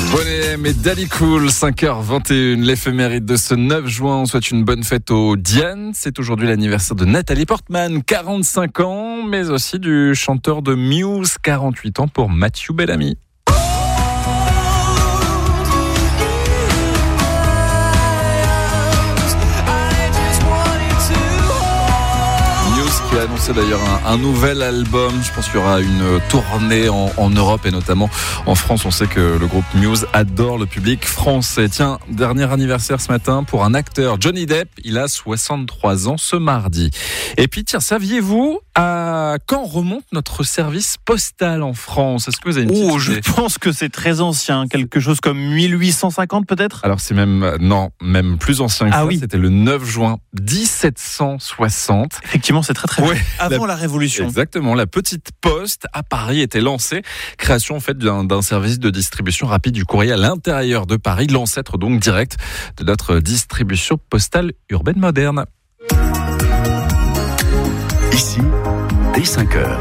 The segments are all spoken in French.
Bonnet M et Dali Cool, 5h21, l'éphéméride de ce 9 juin. On souhaite une bonne fête aux Diane. C'est aujourd'hui l'anniversaire de Nathalie Portman, 45 ans, mais aussi du chanteur de Muse, 48 ans pour Matthew Bellamy. Qui a annoncé d'ailleurs un nouvel album. Je pense qu'il y aura une tournée en Europe et notamment en France. On sait que le groupe Muse adore le public français. Tiens, dernier anniversaire ce matin pour un acteur, Johnny Depp. Il a 63 ans ce mardi. Et puis tiens, saviez-vous à quand remonte notre service postal en France? Est-ce que vous avez une petite idée? Je pense que c'est très ancien, quelque chose comme 1850 peut-être. Alors c'est même plus ancien que ça. Oui. C'était le 9 juin 1760. Effectivement, c'est très Ouais, avant la Révolution. Exactement, la petite poste à Paris était lancée. Création en fait d'un service de distribution rapide du courrier à l'intérieur de Paris, l'ancêtre donc direct de notre distribution postale urbaine moderne. Ici, dès 5h.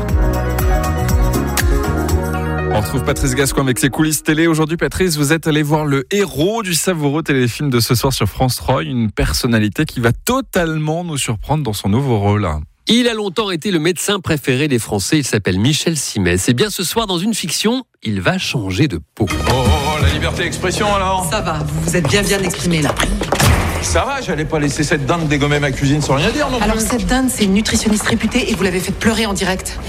On retrouve Patrice Gascoigne avec ses coulisses télé. Aujourd'hui, Patrice, vous êtes allé voir le héros du savoureux téléfilm de ce soir sur France 3, une personnalité qui va totalement nous surprendre dans son nouveau rôle. Il a longtemps été le médecin préféré des Français, il s'appelle Michel Simès. Et bien ce soir, dans une fiction, il va changer de peau. Oh, la liberté d'expression alors. Ça va, vous vous êtes bien exprimé là. Ça va, j'allais pas laisser cette dinde dégommer ma cuisine sans rien dire non plus. Alors cette dinde, c'est une nutritionniste réputée et vous l'avez fait pleurer en direct.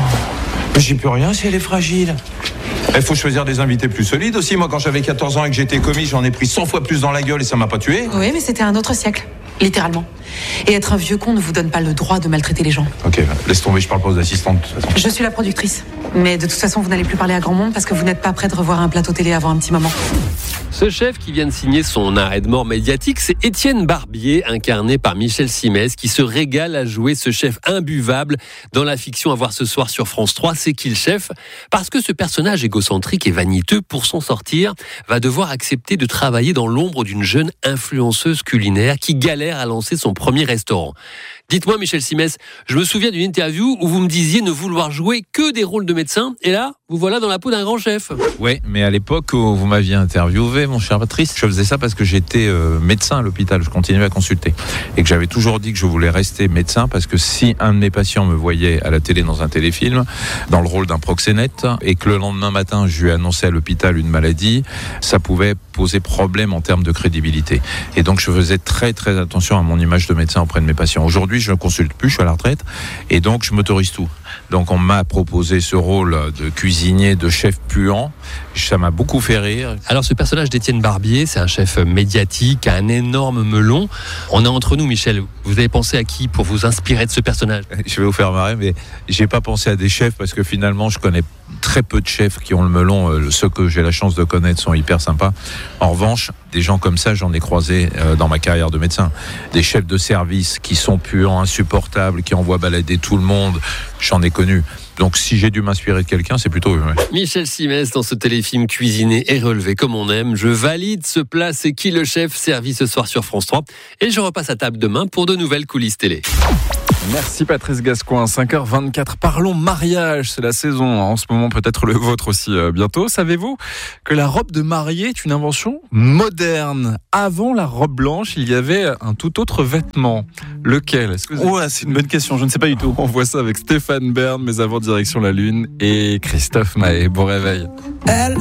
J'y peux rien si elle est fragile. Il faut choisir des invités plus solides aussi. Moi, quand j'avais 14 ans et que j'étais commis, j'en ai pris 100 fois plus dans la gueule et ça m'a pas tué. Oui, mais c'était un autre siècle, littéralement. Et être un vieux con ne vous donne pas le droit de maltraiter les gens. Ok, laisse tomber, je parle pas aux assistantes de toute façon. Je suis la productrice. Mais de toute façon, vous n'allez plus parler à grand monde parce que vous n'êtes pas prêt de revoir un plateau télé avant un petit moment. Ce chef qui vient de signer son arrêt de mort médiatique, c'est Étienne Barbier, incarné par Michel Simès, qui se régale à jouer ce chef imbuvable dans la fiction à voir ce soir sur France 3. C'est qui le chef? Parce que ce personnage égocentrique et vaniteux, pour s'en sortir, va devoir accepter de travailler dans l'ombre d'une jeune influenceuse culinaire qui galère à lancer son premier restaurant. Dites-moi, Michel Simès, je me souviens d'une interview où vous me disiez ne vouloir jouer que des rôles de médecin, et là, vous voilà dans la peau d'un grand chef. Oui, mais à l'époque où vous m'aviez interviewé, mon cher Patrice, je faisais ça parce que j'étais médecin à l'hôpital, je continuais à consulter. Et que j'avais toujours dit que je voulais rester médecin parce que si un de mes patients me voyait à la télé dans un téléfilm, dans le rôle d'un proxénète, et que le lendemain matin, je lui annonçais à l'hôpital une maladie, ça pouvait poser problème en termes de crédibilité. Et donc, je faisais très, très attention à mon image de médecin auprès de mes patients. Aujourd'hui, je ne consulte plus, je suis à la retraite, et donc, je m'autorise tout. Donc, on m'a proposé ce rôle de cuisinier, de chef puant. Ça m'a beaucoup fait rire. Alors, ce personnage d'Étienne Barbier, c'est un chef médiatique, un énorme melon. On est entre nous, Michel. Vous avez pensé à qui pour vous inspirer de ce personnage? Je vais vous faire marrer, mais j'ai pas pensé à des chefs parce que finalement, je connais très peu de chefs qui ont le melon. Ceux que j'ai la chance de connaître sont hyper sympas. En revanche, des gens comme ça, j'en ai croisé dans ma carrière de médecin. Des chefs de service qui sont puants, insupportables, qui envoient balader tout le monde, j'en ai connu. Donc si j'ai dû m'inspirer de quelqu'un, c'est plutôt eux. Ouais. Michel Simès dans ce téléfilm cuisiné et relevé comme on aime. Je valide ce plat, c'est qui le chef, servi ce soir sur France 3. Et je repasse à table demain pour de nouvelles coulisses télé. Merci Patrice Gascoigne, 5h24. Parlons mariage, c'est la saison. En ce moment, peut-être le vôtre aussi bientôt. Savez-vous que la robe de mariée est une invention moderne? Avant la robe blanche, il y avait un tout autre vêtement. Lequel? Est-ce que C'est une bonne question, je ne sais pas du tout. On voit ça avec Stéphane Bern, mais avant direction la Lune, et Christophe Maé. Bon réveil.